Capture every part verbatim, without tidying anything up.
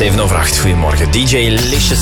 zeven over acht, goedemorgen. D J Licious.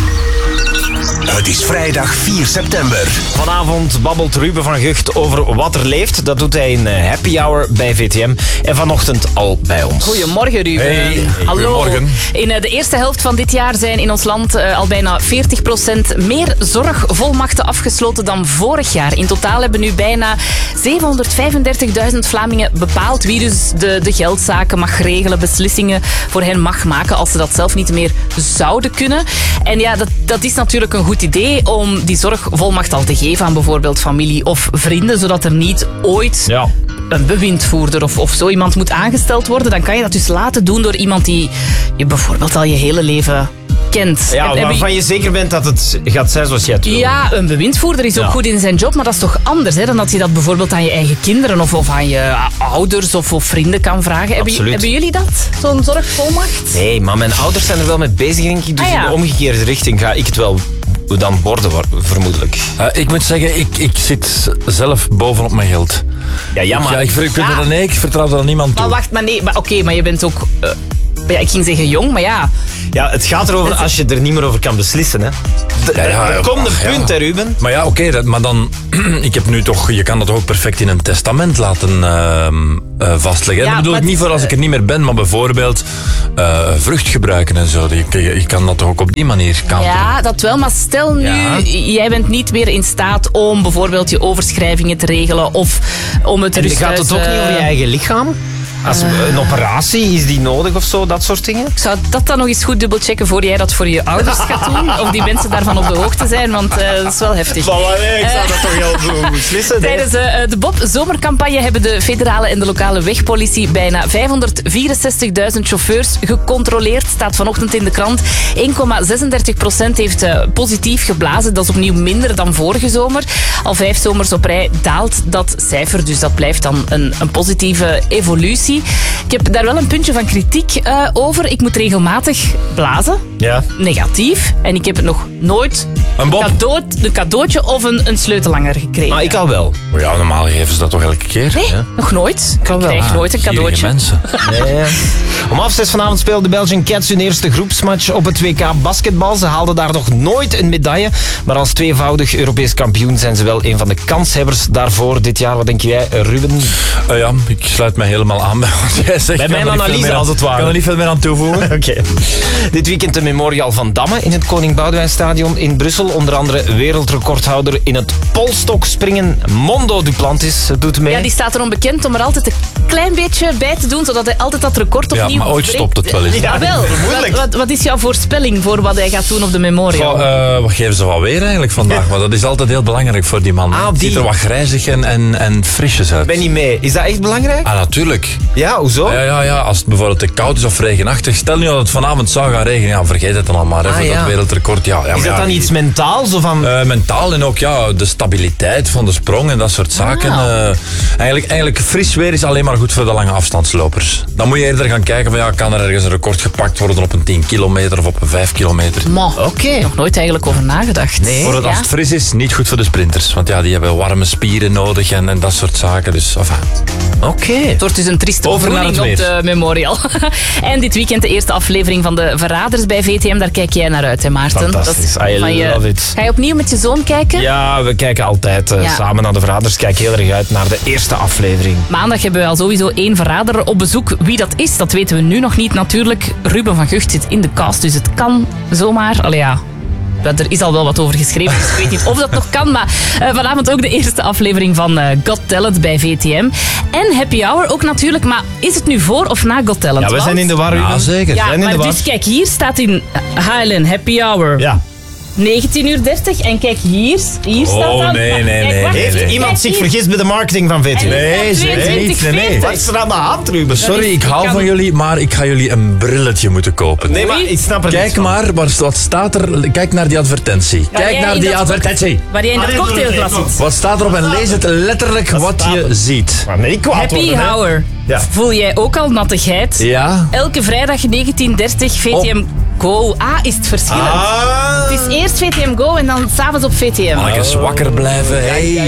Het is vrijdag vier september. Vanavond babbelt Ruben van Gucht over wat er leeft. Dat doet hij in Happy Hour bij V T M. En vanochtend al bij ons. Goedemorgen, Ruben. Hey, hallo. goedemorgen. In de eerste helft van dit jaar zijn in ons land uh, al bijna veertig procent meer zorgvolmachten afgesloten dan vorig jaar. In totaal hebben nu bijna zevenhonderdvijfendertigduizend Vlamingen bepaald wie dus de, de geldzaken mag regelen, beslissingen voor hen mag maken als ze dat zelf niet meer zouden kunnen. En ja, dat, dat is natuurlijk een goed idee om die zorgvolmacht al te geven aan bijvoorbeeld familie of vrienden, zodat er niet ooit Ja. een bewindvoerder of, of zo iemand moet aangesteld worden. Dan kan je dat dus laten doen door iemand die je bijvoorbeeld al je hele leven kent. Ja, Heb- heb waarvan je zeker bent dat het gaat zijn zoals jij het wil. Ja, een bewindvoerder is ook Ja. goed in zijn job, maar dat is toch anders hè, dan dat je dat bijvoorbeeld aan je eigen kinderen of, of aan je ouders of, of vrienden kan vragen. Hebben, Absoluut. hebben jullie dat? Zo'n zorgvolmacht? Nee, maar mijn ouders zijn er wel mee bezig, denk ik. Dus Ah, ja. in de omgekeerde richting ga ik het wel dan worden, wor- vermoedelijk. Uh, ik moet zeggen, ik, ik zit zelf bovenop mijn geld. Ja, ja, maar... Ja, ik, ver- ik, Ja. ja. nee, ik vertrouw er aan niemand toe. Maar wacht, maar nee, maar oké, maar je bent ook... eh, ja, ik ging zeggen jong, maar ja. Ja, het gaat erover als je er niet meer over kan beslissen. Hè. D- Ja, ja, er ja, komt een ja. punt, hè, Ruben. Maar ja, oké, dat- maar dan... ik heb nu toch... Je kan dat ook perfect in een testament laten ehm, eh, vastleggen. Ja, dat bedoel maar ik niet het- voor als ik er niet meer ben, maar bijvoorbeeld eh, vrucht gebruiken en zo. Je, je, je kan dat toch ook op die manier counteren. Ja, dat wel, maar stel nu, Ja. jij bent niet meer in staat om bijvoorbeeld je overschrijvingen te regelen of om het En rusthuis... gaat het ook niet over je eh, eigen lichaam? Als een operatie, is die nodig of zo? Dat soort dingen? Ik zou dat dan nog eens goed dubbelchecken voor jij dat voor je ouders gaat doen. Of die mensen daarvan op de hoogte zijn, want eh, dat is wel heftig. Ik zou dat toch heel zo beslissen. Tijdens eh, de Bob Zomercampagne hebben de federale en de lokale wegpolitie bijna vijfhonderdvierenzestigduizend chauffeurs gecontroleerd. Staat vanochtend in de krant. één komma zesendertig procent heeft eh, positief geblazen. Dat is opnieuw minder dan vorige zomer. Al vijf zomers op rij daalt dat cijfer. Dus dat blijft dan een, een positieve evolutie. Ik heb daar wel een puntje van kritiek eh, over. Ik moet regelmatig blazen. Ja. Negatief. En ik heb het nog nooit Een Bob? cadeau, een cadeautje of een, een sleutelhanger gekregen. Maar ik al wel. Maar ja, normaal geven ze dat toch elke keer? Nee, Ja. nog nooit. Ik wel. krijg nooit een Gierige cadeautje. mensen. Nee. Om half zes vanavond speelde de Belgian Cats hun eerste groepsmatch op het W K basketbal. Ze haalden daar nog nooit een medaille. Maar als tweevoudig Europees kampioen zijn ze wel een van de kanshebbers daarvoor dit jaar. Wat denk jij, Ruben? Uh, ja, ik sluit mij helemaal aan bij wat jij zegt. Bij Ik kan mijn er niet veel analyse, meer aan- als het ware. Ik kan er niet veel meer aan toevoegen. Oké. Dit weekend de Memorial van Damme in het Koning Boudewijnstadion in Brussel. Onder andere wereldrecordhouder in het polstokspringen Mondo Duplantis doet mee. Ja, die staat erom bekend om er altijd een klein beetje bij te doen, zodat hij altijd dat record Ja, opnieuw maar ooit breekt. stopt het wel eens. Ja, wel. vermoedelijk. Wat, wat, wat is jouw voorspelling voor wat hij gaat doen op de Memorial? Goh, eh, wat geven ze wel weer eigenlijk vandaag? Maar dat is altijd heel belangrijk voor die man. Ah, Het die. ziet er wat grijzig en, en, en frisjes uit. Ik ben niet mee. Is dat echt belangrijk? Ah, natuurlijk. Ja, hoezo? Ja, ja, ja, als het bijvoorbeeld te koud is of regenachtig. Stel nu dat het vanavond zou gaan regenen. Ja, vergeet het dan al maar. Hè, Ah, voor ja. dat wereldrecord. Ja, ja, Is maar dat ja, dan iets mentaals? Of van... Eh, mentaal en ook ja, de stabiliteit van de sprong en dat soort zaken. Ah. Eh, eigenlijk, eigenlijk fris weer is alleen maar goed voor de lange afstandslopers. Dan moet je eerder gaan kijken van ja, kan er ergens een record gepakt worden op een tien kilometer of op een vijf kilometer. Ma, Oké. nog nooit eigenlijk over nagedacht. Nee. Voor het, als Ja? het fris is, niet goed voor de sprinters. Want ja, die hebben warme spieren nodig en, en dat soort zaken. Dus enfin. Oké. Het wordt dus een trieste Over naar bedoeling het op de Memorial. En dit weekend de eerste aflevering van de Verraders bij V T M. Daar kijk jij naar uit, hè Maarten? Fantastisch. Dat is I van je- love it. Ga je opnieuw met je zoon kijken? Ja, we kijken altijd eh, Ja. samen naar de Verraders. Kijk heel erg uit naar de eerste aflevering. Maandag hebben we al sowieso één verrader op bezoek. Wie dat is, dat weten we nu nog niet natuurlijk. Ruben van Gucht zit in de cast, dus het kan zomaar. Allee ja, er is al wel wat over geschreven, dus ik weet niet of dat nog kan. Maar uh, vanavond ook de eerste aflevering van uh, Got Talent bij V T M. En Happy Hour ook natuurlijk. Maar is het nu voor of na Got Talent? Ja, we Want- zijn in de war. Ja, Ruben. zeker. We Ja, zijn in maar de war. dus kijk, hier staat in H L N Happy Hour Ja. negentien uur dertig. En kijk, hier, hier staat Oh, dan... nee, Wacht, nee, kijk, nee, wacht, nee, Heeft kijk iemand zich hier. vergist bij de marketing van V T M? En hier Nee, staat nee, tweeëntwintig nee, nee. veertig. Wat is er aan de hand, Ruben? Sorry, ik hou kan- van jullie, maar ik ga jullie een brilletje moeten kopen. Nee, maar ik snap er Kijk niks van. maar, waar- wat staat er? Kijk naar die advertentie. Waar Kijk jij naar in die dat- advertentie. Waar jij in dat cocktailglas zit. Wat staat erop en lees het letterlijk wat staat je er? ziet. Maar nee, kwaad Happy worden, hè. Hour. Ja. Voel jij ook al nattigheid? Ja? Elke vrijdag negentien dertig V T M Go. Ah, is het verschillend? Ah. Het is eerst V T M Go en dan s'avonds op V T M. Mannetjes wakker blijven. Hey.